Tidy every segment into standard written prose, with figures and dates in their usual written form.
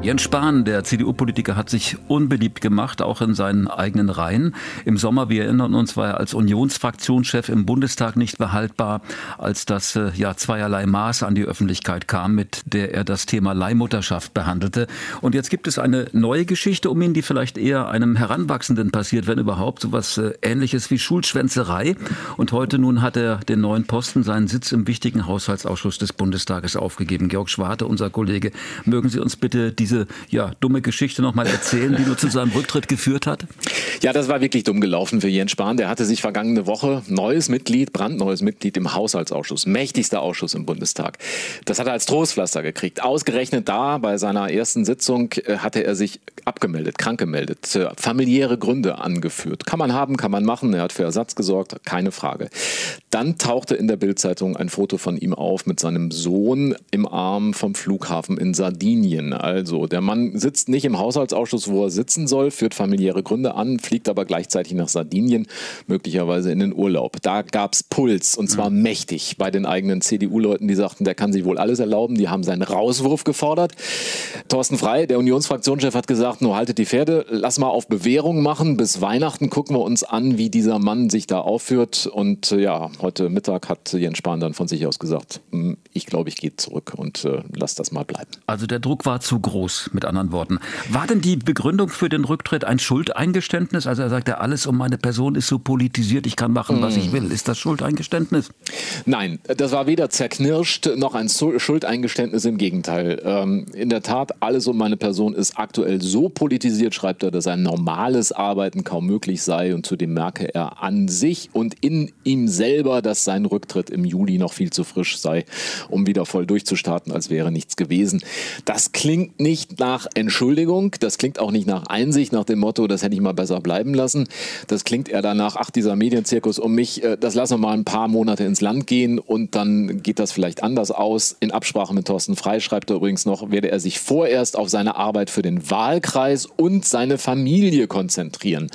Jens Spahn, der CDU-Politiker, hat sich unbeliebt gemacht, auch in seinen eigenen Reihen. Im Sommer, wir erinnern uns, war er als Unionsfraktionschef im Bundestag nicht behaltbar, als das zweierlei Maß an die Öffentlichkeit kam, mit der er das Thema Leihmutterschaft behandelte. Und jetzt gibt es eine neue Geschichte um ihn, die vielleicht eher einem Heranwachsenden passiert, wenn überhaupt, sowas Ähnliches wie Schulschwänzerei. Und heute nun hat er den neuen Posten, seinen Sitz im wichtigen Haushaltsausschuss des Bundestages aufgegeben. Georg Schwarte, unser Kollege, mögen Sie uns bitte diese dumme Geschichte noch mal erzählen, die nur zu seinem Rücktritt geführt hat? Ja, das war wirklich dumm gelaufen für Jens Spahn. Der hatte sich vergangene Woche brandneues Mitglied im Haushaltsausschuss, mächtigster Ausschuss im Bundestag. Das hat er als Trostpflaster gekriegt. Ausgerechnet da, bei seiner ersten Sitzung, hatte er sich abgemeldet, krank gemeldet, familiäre Gründe angeführt. Kann man haben, kann man machen. Er hat für Ersatz gesorgt, keine Frage. Dann tauchte in der Bild-Zeitung ein Foto von ihm auf mit seinem Sohn im Arm vom Flughafen in Sardinien. Also der Mann sitzt nicht im Haushaltsausschuss, wo er sitzen soll, führt familiäre Gründe an, fliegt aber gleichzeitig nach Sardinien, möglicherweise in den Urlaub. Da gab's Puls, und zwar mächtig bei den eigenen CDU-Leuten, die sagten, der kann sich wohl alles erlauben. Die haben seinen Rauswurf gefordert. Thorsten Frey, der Unionsfraktionschef, hat gesagt, nur haltet die Pferde, lass mal auf Bewährung machen. Bis Weihnachten gucken wir uns an, wie dieser Mann sich da aufführt. Und heute Mittag hat Jens Spahn dann von sich aus gesagt, ich glaube, ich gehe zurück und lass das mal bleiben. Also der Druck war zu groß, mit anderen Worten. War denn die Begründung für den Rücktritt ein Schuldeingeständnis? Also er sagte, alles um meine Person ist so politisiert, ich kann machen, was ich will. Ist das Schuldeingeständnis? Nein, das war weder zerknirscht noch ein Schuldeingeständnis, im Gegenteil. In der Tat, alles um meine Person ist aktuell so politisiert, schreibt er, dass ein normales Arbeiten kaum möglich sei, und zudem merke er an sich und in ihm selber, dass sein Rücktritt im Juli noch viel zu frisch sei, um wieder voll durchzustarten, als wäre nichts gewesen. Das klingt nicht nach Entschuldigung, das klingt auch nicht nach Einsicht, nach dem Motto, das hätte ich mal besser bleiben lassen. Das klingt eher danach, dieser Medienzirkus um mich, das lassen wir mal ein paar Monate ins Land gehen und dann geht das vielleicht anders aus. In Absprache mit Thorsten Frey, schreibt er übrigens noch, werde er sich vorerst auf seine Arbeit für den Wahlkreis und seine Familie konzentrieren.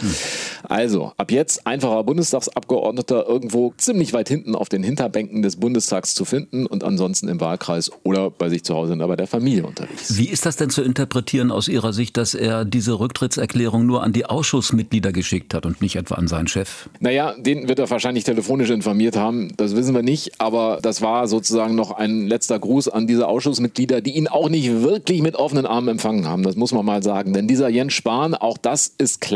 Also, ab jetzt einfacher Bundestagsabgeordneter, irgendwo ziemlich weit hinten auf den Hinterbänken des Bundestags zu finden und ansonsten im Wahlkreis oder bei sich zu Hause bei der Familie unterwegs. Wie ist das denn zu interpretieren aus Ihrer Sicht, dass er diese Rücktrittserklärung nur an die Ausschussmitglieder geschickt hat und nicht etwa an seinen Chef? Naja, den wird er wahrscheinlich telefonisch informiert haben, das wissen wir nicht, aber das war sozusagen noch ein letzter Gruß an diese Ausschussmitglieder, die ihn auch nicht wirklich mit offenen Armen empfangen haben, das muss man mal sagen, denn dieser Jens Spahn, auch das ist klar,